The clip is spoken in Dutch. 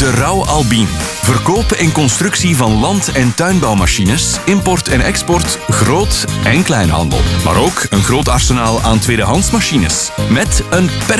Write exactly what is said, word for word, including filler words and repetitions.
De Rauw Albien. Verkoop en constructie van land- en tuinbouwmachines, import en export, groot- en kleinhandel. Maar ook een groot arsenaal aan tweedehands machines. Met een